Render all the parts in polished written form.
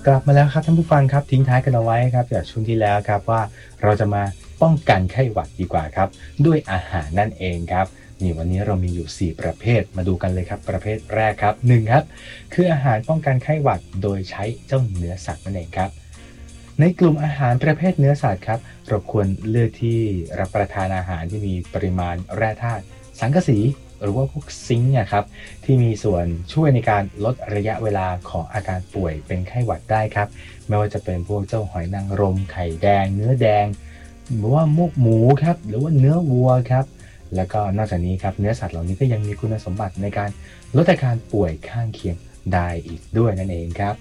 กลับมาแล้วครับท่านผู้ฟังครับทิ้งท้ายกันเอาไว้ครับจากช่วงที่แล้วครับว่าเราจะมาป้องกันไข้หวัดดีกว่าครับด้วยอาหารนั่นเองครับนี่วันนี้เรามีอยู่4ประเภทมาดูกันเลยครับประเภทแรกครับ1ครับคืออาหารป้องกันไข้หวัดโดยใช้เจ้าเนื้อสัตว์นั่นเองครับในกลุ่มอาหารประเภทเนื้อสัตว์ครับเราควรเลือกที่รับประทานอาหารที่มีปริมาณแร่ธาตุสังกะสีหรือว่าพวกซิงค์ครับที่มีส่วนช่วยในการลดระยะเวลาของอาการป่วยเป็นไข้หวัดได้ครับไม่ว่าจะเป็นพวกเจ้าหอยนางรมไข่แดงเนื้อแดงหรือว่าพวกหมูครับหรือว่าเนื้อวัวครับแล้วก็นอกจากนี้ครับเนื้อสัตว์เหล่านี้ก็ยังมีคุณสมบัติในการลดอาการป่วยข้างเคียงได้อีกด้วยนั่นเองครับ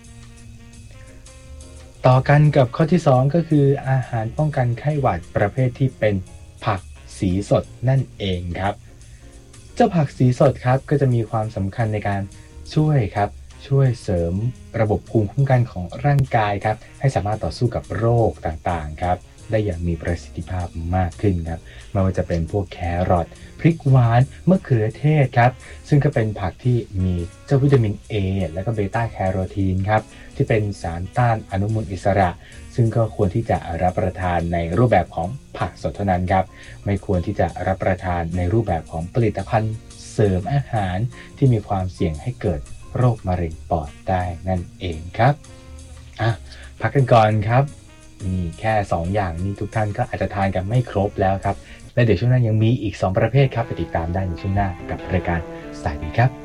ต่อกันกับข้อที่2ก็คืออาหารป้องกันไข้หวัดประเภทที่เป็นผักสีสดนั่นเองครับเจ้าผักสีสดครับก็จะมีความสำคัญในการช่วยเสริมระบบภูมิคุ้มกันของร่างกายครับให้สามารถต่อสู้กับโรคต่างๆครับได้อย่างมีประสิทธิภาพมากขึ้นครับไม่ว่าจะเป็นพวกแครอทพริกหวานมะเขือเทศครับซึ่งก็เป็นผักที่มีเจ้าวิตามิน A และก็เบต้าแคโรทีนครับที่เป็นสารต้านอนุมูลอิสระซึ่งก็ควรที่จะรับประทานในรูปแบบของผักสดเท่านั้นครับไม่ควรที่จะรับประทานในรูปแบบของผลิตภัณฑ์เสริมอาหารที่มีความเสี่ยงให้เกิดโรคมะเร็งปอดได้นั่นเองครับพักกันก่อนครับนี่แค่2อย่างนี้ทุกท่านก็อาจจะทานกันไม่ครบแล้วครับและเดี๋ยวช่วงหน้ายังมีอีก2ประเภทครับไปติดตามได้ในช่วงหน้ากับรายการสายดีครับ